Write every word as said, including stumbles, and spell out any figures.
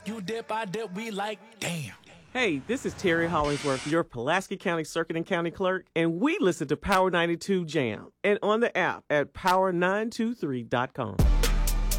You dip, I dip, we like, damn. Hey, this is Terry Hollingsworth, your Pulaski County Circuit and County Clerk, and we listen to Power ninety-two Jam and on the app at power nine two three dot com.